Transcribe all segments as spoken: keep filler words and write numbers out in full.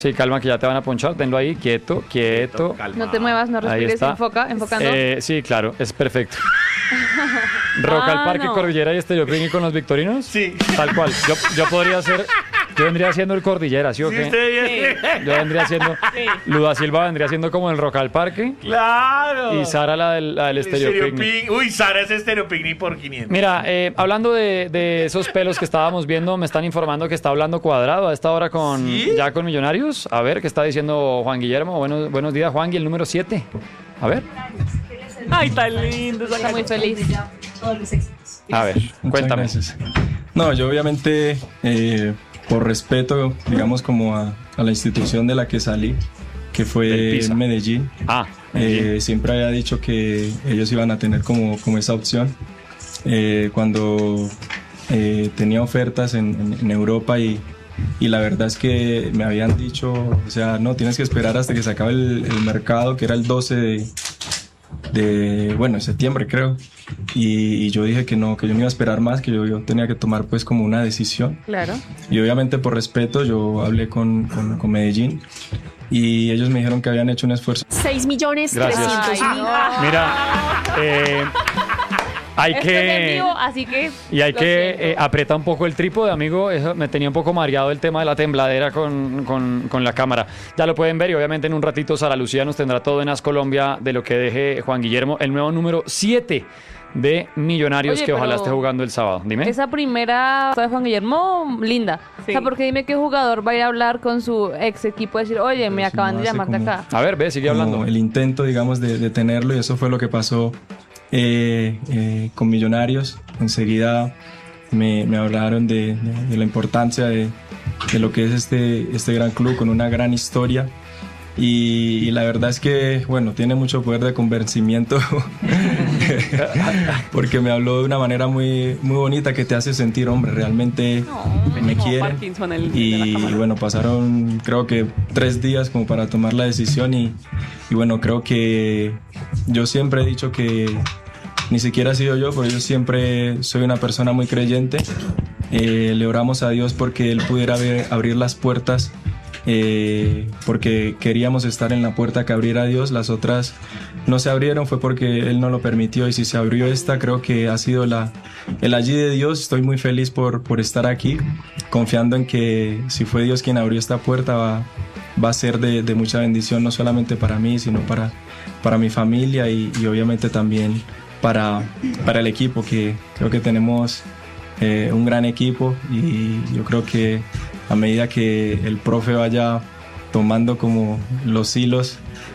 Sí, calma que ya te van a ponchar, tenlo ahí, quieto, quieto. No te muevas, no respires, enfoca, enfocando. Eh, sí, claro, es perfecto. Rock Ah, al Parque, no. Cordillera y Estéreo Picnic con los victorinos. Sí. Tal cual. Yo, yo podría ser, yo vendría siendo el Cordillera, ¿sí o Sí, qué? usted viene. Yo vendría siendo, Sí. Luda Silva vendría siendo como el Rock al Parque Claro. y Sara la del, la del Estéreo Estéreo Picnic. Pic- Uy, Sara es Estéreo Picnic por quinientos. Mira, eh, hablando de, de esos pelos que estábamos viendo, me están informando que está hablando Cuadrado a esta hora con ¿Sí? ya con Millonarios. A ver, ¿qué está diciendo Juan Guillermo? Buenos, buenos días, Juan, y el número siete. A ver, Ay, tan lindo, está muy feliz. a ver, Muchas cuéntame. gracias. No, yo obviamente, eh, por respeto, digamos, como a, a la institución de la que salí, que Del fue Pisa. Medellín, Ah, eh, siempre había dicho que ellos iban a tener como, como esa opción. Eh, cuando eh, tenía ofertas en, en- en Europa y, y la verdad es que me habían dicho, o sea, no, tienes que esperar hasta que se acabe el, el mercado, que era el doce de, de, bueno, de septiembre creo. Y, y yo dije que no, que yo no iba a esperar más, que yo, yo tenía que tomar pues como una decisión. Claro. Y obviamente por respeto yo hablé con, con, con Medellín y ellos me dijeron que habían hecho un esfuerzo. seis millones Gracias. trescientos Ay, mil. no. mira, eh, hay Esto es en que... vivo, así que. Y hay lo que siento. eh, apretar un poco el trípode, amigo. Eso me tenía un poco mareado el tema de la tembladera con, con, con la cámara. Ya lo pueden ver y obviamente en un ratito Sara Lucía nos tendrá todo en As Colombia de lo que deje Juan Guillermo, el nuevo número siete de Millonarios, Oye, que ojalá pero esté jugando el sábado. Dime. Esa primera de Juan Guillermo, linda. O sea, porque dime qué jugador va a ir a hablar con su ex equipo y decir, oye, me si acaban no de hace llamar de como- acá. A ver, ve, sigue como hablando. el intento, digamos, de, de tenerlo y eso fue lo que pasó eh, eh, con Millonarios. Enseguida me, me hablaron de, de- de la importancia de, de lo que es este, este gran club con una gran historia y, y la verdad es que, bueno, tiene mucho poder de convencimiento porque me habló de una manera muy, muy bonita que te hace sentir, hombre, realmente me quieren. Y bueno, pasaron creo que tres días como para tomar la decisión y, y bueno, creo que yo siempre he dicho que ni siquiera he sido yo, pero yo siempre soy una persona muy creyente. Eh, le oramos a Dios porque Él pudiera ver- abrir las puertas, eh, porque queríamos estar en la puerta que abriera Dios. Las otras no se abrieron, fue porque Él no lo permitió y si se abrió esta, creo que ha sido la, el allí de Dios. Estoy muy feliz por, por estar aquí, confiando en que si fue Dios quien abrió esta puerta va, va a ser de, de mucha bendición, no solamente para mí, sino para, para mi familia y, y obviamente también para, para el equipo, que creo que tenemos eh, un gran equipo y yo creo que a medida que el profe vaya tomando como los hilos,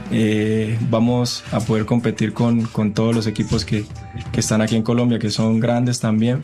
eh, vamos a poder competir con, con todos los equipos que, que están aquí en Colombia, que son grandes también,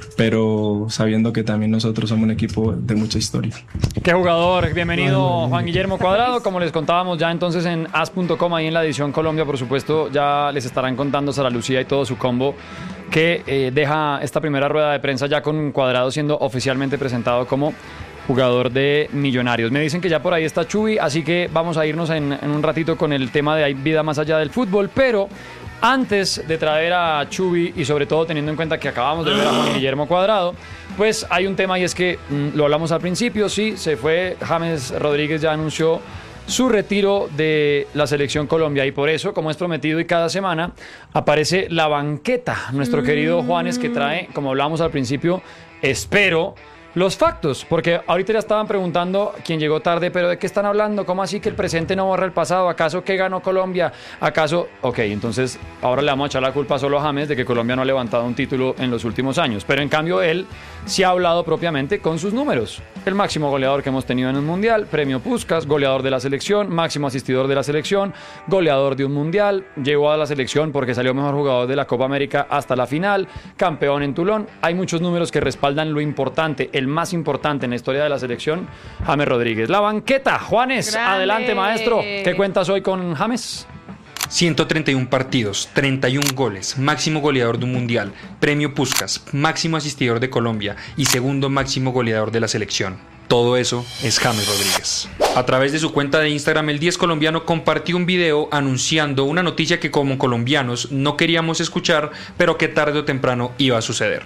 pero sabiendo que también nosotros somos un equipo de mucha historia. Qué jugador, bienvenido Juan Guillermo Cuadrado, como les contábamos ya entonces en as punto com, ahí en la edición Colombia, por supuesto, ya les estarán contando Sara Lucía y todo su combo que eh, deja esta primera rueda de prensa ya con Cuadrado siendo oficialmente presentado como jugador de Millonarios. Me dicen que ya por ahí está Chuy, así que vamos a irnos en, en un ratito con el tema de hay vida más allá del fútbol, pero antes de traer a Chuy y sobre todo teniendo en cuenta que acabamos de ver a Juan Guillermo Cuadrado, pues hay un tema y es que mm, lo hablamos al principio, sí, se fue James Rodríguez, ya anunció su retiro de la Selección Colombia y por eso, como es prometido y cada semana, aparece la banqueta, nuestro querido Juanes que trae, como hablábamos al principio, espero los factos, porque ahorita ya estaban preguntando quién llegó tarde, pero ¿de qué están hablando? ¿Cómo así que el presente no borra el pasado? ¿Acaso qué ganó Colombia? ¿Acaso? Ok, entonces ahora le vamos a echar la culpa solo a James de que Colombia no ha levantado un título en los últimos años, pero en cambio él sí ha hablado propiamente con sus números. El máximo goleador que hemos tenido en un mundial, premio Puskás, goleador de la selección, máximo asistidor de la selección, goleador de un mundial, llegó a la selección porque salió mejor jugador de la Copa América hasta la final, campeón en Toulon. Hay muchos números que respaldan lo importante, el más importante en la historia de la selección, James Rodríguez. La banqueta, Juanes, Grande. adelante maestro. ¿Qué cuentas hoy con James? ciento treinta y uno partidos, treinta y uno goles, máximo goleador de un mundial, premio Puskás, máximo asistidor de Colombia y segundo máximo goleador de la selección. Todo eso es James Rodríguez. A través de su cuenta de Instagram, el diez colombiano compartió un video anunciando una noticia que como colombianos no queríamos escuchar, pero que tarde o temprano iba a suceder.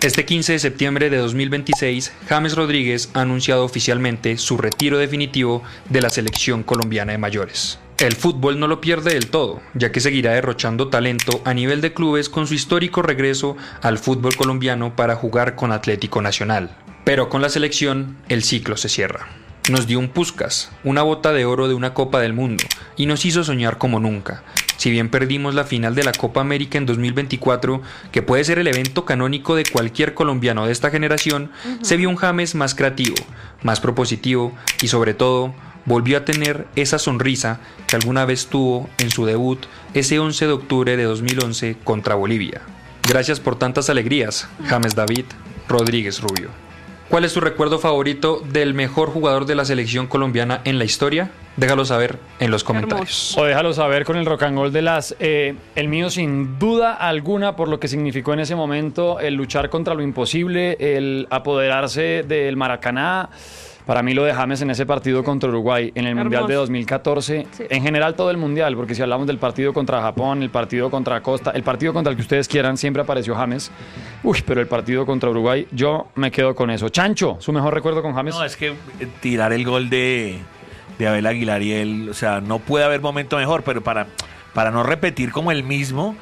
Este quince de septiembre de dos mil veintiséis, James Rodríguez ha anunciado oficialmente su retiro definitivo de la selección colombiana de mayores. El fútbol no lo pierde del todo, ya que seguirá derrochando talento a nivel de clubes con su histórico regreso al fútbol colombiano para jugar con Atlético Nacional. Pero con la selección, el ciclo se cierra. Nos dio un Puskás, una bota de oro de una Copa del Mundo, y nos hizo soñar como nunca. Si bien perdimos la final de la Copa América en dos mil veinticuatro, que puede ser el evento canónico de cualquier colombiano de esta generación, uh-huh. se vio un James más creativo, más propositivo y sobre todo volvió a tener esa sonrisa que alguna vez tuvo en su debut ese once de octubre de dos mil once contra Bolivia. Gracias por tantas alegrías, James David Rodríguez Rubio. ¿Cuál es tu recuerdo favorito del mejor jugador de la selección colombiana en la historia? Déjalo saber en los comentarios. O déjalo saber con el rock and roll de las... Eh, el mío sin duda alguna por lo que significó en ese momento el luchar contra lo imposible, el apoderarse del Maracaná. Para mí lo de James en ese partido contra Uruguay, en el Hermoso. Mundial de dos mil catorce, sí. En general todo el Mundial, porque si hablamos del partido contra Japón, el partido contra Costa, el partido contra el que ustedes quieran, siempre apareció James. Uy, pero el partido contra Uruguay, yo me quedo con eso. Chancho, ¿su mejor recuerdo con James? No, es que tirar el gol de, de Abel Aguilar y él, o sea, no puede haber momento mejor, pero para, para no repetir como el mismo...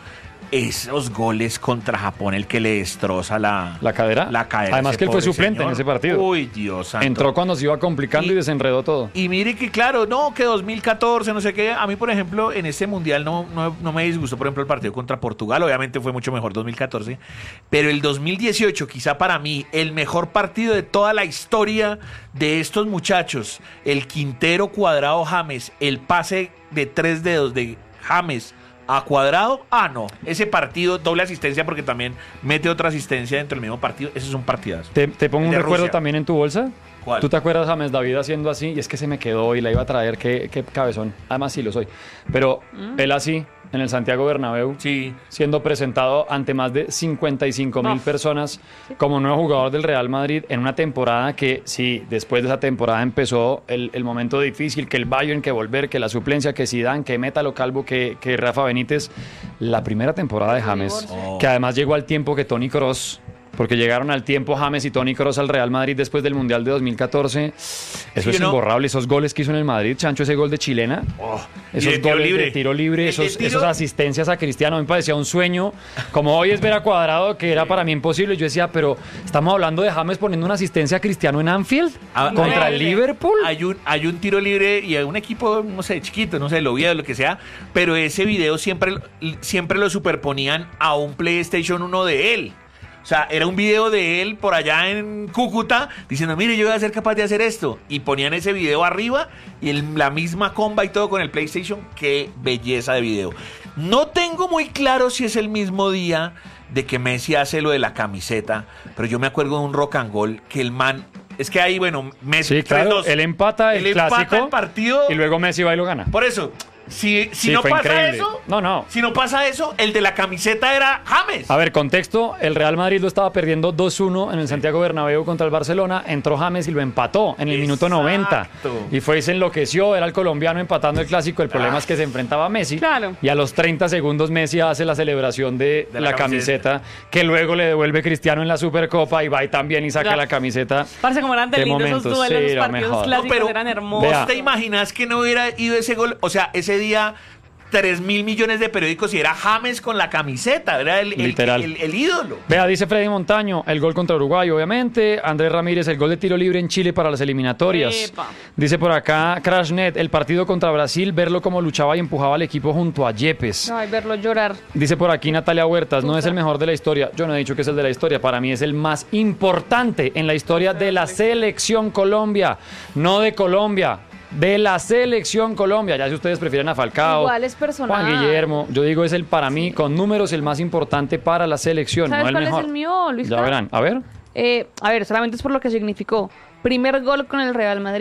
Esos goles contra Japón, el que le destroza la, la cadera. La cadera. Además que él fue suplente señor. En ese partido. Uy, Dios santo. Entró cuando se iba complicando y, y desenredó todo. Y mire que claro, no, que dos mil catorce, no sé qué. A mí, por ejemplo, en este mundial no, no, no me disgustó, por ejemplo, el partido contra Portugal. Obviamente fue mucho mejor dos mil catorce. Pero el dos mil dieciocho, quizá para mí, el mejor partido de toda la historia de estos muchachos. El Quintero, Cuadrado, James. El pase de tres dedos de James a Cuadrado, ah no, ese partido, doble asistencia porque también mete otra asistencia dentro del mismo partido, ese es un partidazo. ¿Te, te pongo un recuerdo Rusia. También en tu bolsa? ¿Cuál? ¿Tú te acuerdas a James David haciendo así? Y es que se me quedó y la iba a traer, qué, qué cabezón, además sí lo soy, pero ¿Mm? él así, en el Santiago Bernabéu, sí. siendo presentado ante más de cincuenta y cinco mil personas como nuevo jugador del Real Madrid en una temporada que sí, después de esa temporada empezó el, el momento difícil, que el Bayern, que volver, que la suplencia, que Zidane, que Métalo Calvo, que, que Rafa Benítez. La primera temporada de James, oh. que además llegó al tiempo que Toni Kroos, porque llegaron al tiempo James y Toni Kroos al Real Madrid después del Mundial de dos mil catorce. Eso sí, es no. imborrable. Esos goles que hizo en el Madrid, Chancho, ese gol de chilena, oh, esos de goles libre. de tiro libre, esos, tiro... esos asistencias a Cristiano, me parecía un sueño. Como hoy es ver a Cuadrado, que era para mí imposible. Yo decía, pero estamos hablando de James poniendo una asistencia a Cristiano en Anfield ah, contra el Liverpool. Hay un, hay un tiro libre y hay un equipo, no sé, chiquito, no sé, lo vi, lo que sea, pero ese video siempre, siempre lo superponían a un PlayStation uno de él. O sea, era un video de él por allá en Cúcuta diciendo, mire, yo voy a ser capaz de hacer esto. Y ponían ese video arriba y el, la misma comba y todo con el PlayStation. Qué belleza de video. No tengo muy claro si es el mismo día de que Messi hace lo de la camiseta, pero yo me acuerdo de un rock and roll que el man... Es que ahí, bueno, Messi... Sí, claro, dos, él empata el él clásico empata el partido y luego Messi va y lo gana. Por eso... Si, si sí, no pasa increíble. eso, no, no. si no pasa eso, el de la camiseta era James. A ver, contexto, el Real Madrid lo estaba perdiendo dos uno en el Santiago Bernabéu contra el Barcelona, entró James y lo empató en el Exacto. minuto noventa. Y fue y se enloqueció, era el colombiano empatando el clásico, el problema ah. es que se enfrentaba a Messi. Claro. Y a los treinta segundos Messi hace la celebración de, de la, la camiseta. camiseta, que luego le devuelve Cristiano en la Supercopa y va y también y saca claro. la camiseta. Parece como eran de lindos esos duelos, sí, los partidos clásicos no, pero eran hermosos. ¿Vos te imaginas que no hubiera ido ese gol? O sea, ese día... tres mil millones de periódicos y era James con la camiseta, era el, el, el, el, el ídolo. Vea, dice Freddy Montaño, el gol contra Uruguay, obviamente. Andrés Ramírez, el gol de tiro libre en Chile para las eliminatorias. Epa. Dice por acá Crashnet, el partido contra Brasil, verlo como luchaba y empujaba al equipo junto a Yepes. Ay, verlo llorar. Dice por aquí Natalia Huertas, no es el mejor de la historia. Yo no he dicho que es el de la historia, para mí es el más importante en la historia de la selección Colombia, no de Colombia. De la selección Colombia, ya si ustedes prefieren a Falcao, igual es personal. Juan Guillermo, yo digo es el para mí con números el más importante para la selección, ¿sabes no el cuál mejor. Es el mío, Luis? Ya verán, a ver. Eh, a ver, solamente es por lo que significó. Primer gol con el Real Madrid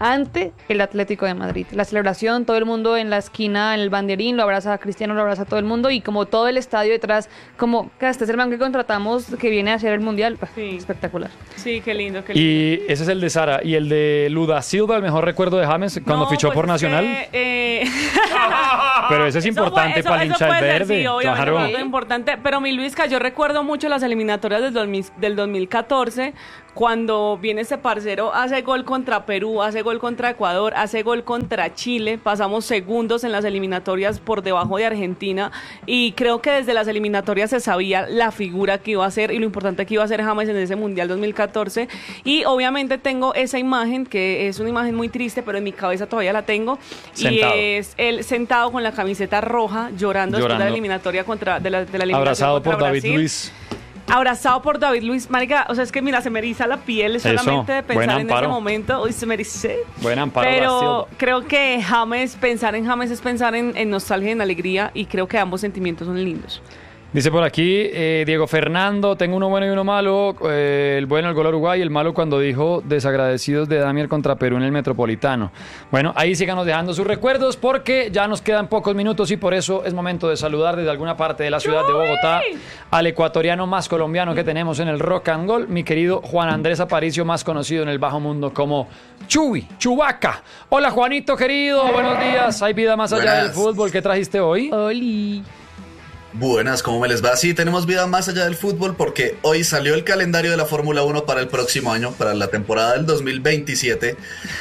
ante el Atlético de Madrid. La celebración, todo el mundo en la esquina, en el banderín, lo abraza a Cristiano, lo abraza a todo el mundo y como todo el estadio detrás, como que este es el man que contratamos que viene a hacer el Mundial. Sí. Espectacular. Sí, qué lindo, qué lindo. Y ese es el de Sara. Y el de Luda Silva, el mejor recuerdo de James cuando no, fichó pues por Nacional. Que, eh... Pero ese es importante fue, eso, para el hincha del verde. Sí, claro. Es importante. Pero mi Luisca, yo recuerdo mucho las eliminatorias del, dos mil, del dos mil catorce, cuando viene ese parcero, hace gol contra Perú, hace gol contra Ecuador, hace gol contra Chile, pasamos segundos en las eliminatorias por debajo de Argentina y creo que desde las eliminatorias se sabía la figura que iba a ser y lo importante que iba a ser James en ese Mundial dos mil catorce y obviamente tengo esa imagen que es una imagen muy triste pero en mi cabeza todavía la tengo sentado. Y es él sentado con la camiseta roja llorando, llorando. después de la eliminatoria contra de la, de la eliminación abrazado contra por Brasil. David Luiz. Abrazado por David Luiz, marica, o sea, es que mira, se me eriza la piel solamente de pensar en ese momento. Uy, se me erice. Buen amparo. Pero creo que James, pensar en James es pensar en, en nostalgia y en alegría y creo que ambos sentimientos son lindos. Dice por aquí eh, Diego Fernando, tengo uno bueno y uno malo, eh, el bueno el gol a Uruguay, el malo cuando dijo desagradecidos de Damier contra Perú en el Metropolitano. Bueno, ahí síganos dejando sus recuerdos porque ya nos quedan pocos minutos y por eso es momento de saludar desde alguna parte de la ciudad de Bogotá al ecuatoriano más colombiano que tenemos en el Rock and Roll, mi querido Juan Andrés Aparicio, más conocido en el bajo mundo como Chuy, Chubaca. Hola Juanito querido, buenos días, hay vida más allá Buenas. del fútbol, ¿qué trajiste hoy? Oli. Buenas, ¿cómo me les va? Sí, tenemos vida más allá del fútbol porque hoy salió el calendario de la Fórmula uno para el próximo año, para la temporada del dos mil veintisiete.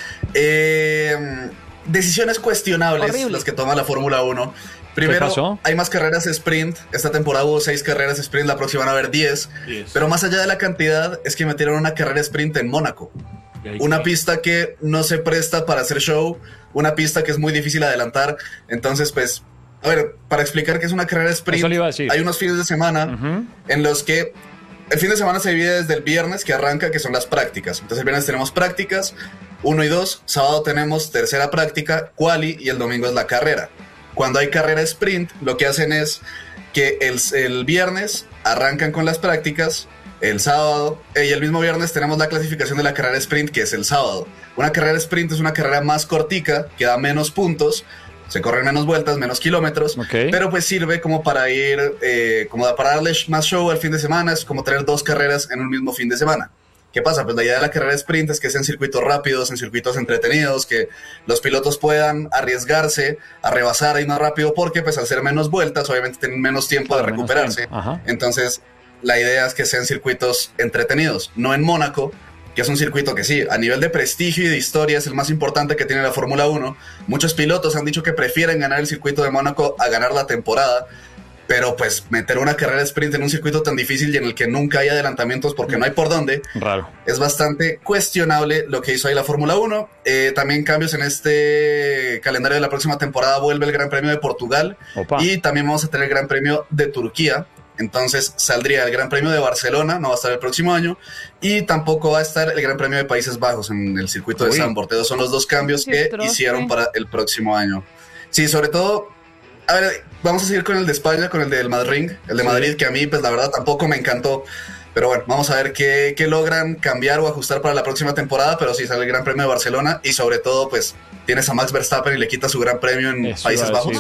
Eh, decisiones cuestionables Horrible. las que toma la Fórmula uno. Primero, hay más carreras sprint. Esta temporada hubo seis carreras sprint, la próxima van a haber diez. Yes. Pero más allá de la cantidad, es que metieron una carrera sprint en Mónaco. Una pista que no se presta para hacer show, una pista que es muy difícil adelantar. Entonces, pues... A ver, para explicar qué es una carrera sprint, hay unos fines de semana uh-huh. en los que el fin de semana se divide desde el viernes que arranca, que son las prácticas. Entonces el viernes tenemos prácticas, uno y dos, sábado tenemos tercera práctica, quali y el domingo es la carrera. Cuando hay carrera sprint, lo que hacen es que el, el viernes arrancan con las prácticas, el sábado, y el mismo viernes tenemos la clasificación de la carrera sprint, que es el sábado. Una carrera sprint es una carrera más cortica, que da menos puntos, se corren menos vueltas, menos kilómetros, okay. pero pues sirve como para ir, eh, como para darle más show al fin de semana, es como tener dos carreras en un mismo fin de semana. ¿Qué pasa? Pues la idea de la carrera sprint es que sean circuitos rápidos, en circuitos entretenidos, que los pilotos puedan arriesgarse a rebasar ahí más rápido, porque pues al ser menos vueltas, obviamente tienen menos tiempo claro, de recuperarse. Entonces, la idea es que sean circuitos entretenidos, no en Mónaco, que es un circuito que sí, a nivel de prestigio y de historia es el más importante que tiene la Fórmula uno. Muchos pilotos han dicho que prefieren ganar el circuito de Mónaco a ganar la temporada, pero pues meter una carrera sprint en un circuito tan difícil y en el que nunca hay adelantamientos porque no hay por dónde, raro. Es bastante cuestionable lo que hizo ahí la Fórmula uno. Eh, también cambios en este calendario de la próxima temporada, vuelve el Gran Premio de Portugal. Opa. Y también vamos a tener el Gran Premio de Turquía. Entonces saldría el Gran Premio de Barcelona, no va a estar el próximo año, y tampoco va a estar el Gran Premio de Países Bajos en el circuito de Zandvoort. Esos son los dos cambios Qué que troce. hicieron para el próximo año. Sí, sobre todo, a ver, vamos a seguir con el de España, con el del Madrid, el de sí. Madrid, que a mí, pues la verdad, tampoco me encantó. Pero bueno, vamos a ver qué, qué logran cambiar o ajustar para la próxima temporada, pero sí sale el Gran Premio de Barcelona, y sobre todo, pues, tienes a Max Verstappen y le quita su Gran Premio en Eso Países Bajos.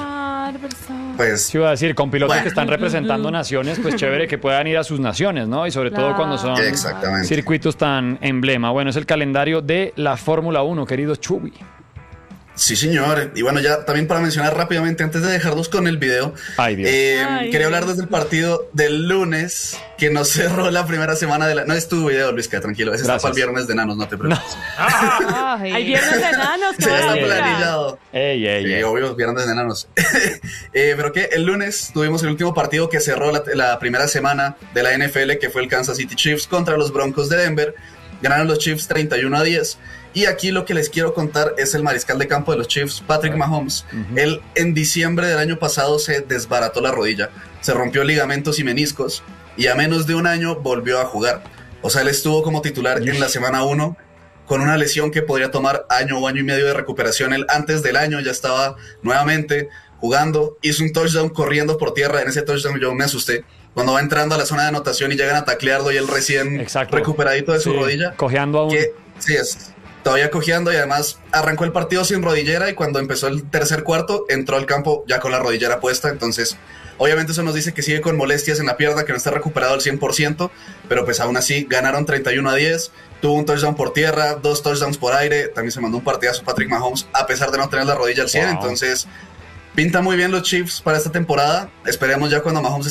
Pues, sí, iba a decir, con pilotos bueno. que están representando naciones, pues chévere que puedan ir a sus naciones, ¿no? Y sobre claro. todo cuando son circuitos tan emblema. Bueno, es el calendario de la Fórmula uno, querido Chubi. Sí, señor. Y bueno, ya también para mencionar rápidamente, antes de dejarlos con el video, Ay, Dios. Eh, Ay, quería hablar desde el partido del lunes, que nos cerró la primera semana de la... No es tu video, Luis, que tranquilo. Ese Gracias. está para el viernes de enanos, no te preocupes. No. Hay viernes de enanos. Sí, está planillado. Ey, ey, sí, ey. obvio, viernes de enanos. eh, pero que el lunes tuvimos el último partido que cerró la, la primera semana de la N F L, que fue el Kansas City Chiefs contra los Broncos de Denver. Ganaron los Chiefs treinta y uno a diez. Y aquí lo que les quiero contar es el mariscal de campo de los Chiefs, Patrick Mahomes. Uh-huh. Él en diciembre del año pasado se desbarató la rodilla, se rompió ligamentos y meniscos y a menos de un año volvió a jugar. O sea, él estuvo como titular en la semana uno con una lesión que podría tomar año o año y medio de recuperación. Él antes del año ya estaba nuevamente jugando, hizo un touchdown corriendo por tierra. En ese touchdown yo me asusté. Cuando va entrando a la zona de anotación y llegan a taclearlo y él recién Exacto. recuperadito de su sí, rodilla. Cojeando aún. Que, sí, es... todavía cojeando, y además arrancó el partido sin rodillera y cuando empezó el tercer cuarto entró al campo ya con la rodillera puesta, entonces obviamente eso nos dice que sigue con molestias en la pierna, que no está recuperado al cien por ciento, pero pues aún así ganaron treinta y uno a diez, tuvo un touchdown por tierra, dos touchdowns por aire, también se mandó un partidazo Patrick Mahomes a pesar de no tener la rodilla al cien, wow. Entonces pinta muy bien los Chiefs para esta temporada, esperemos ya cuando Mahomes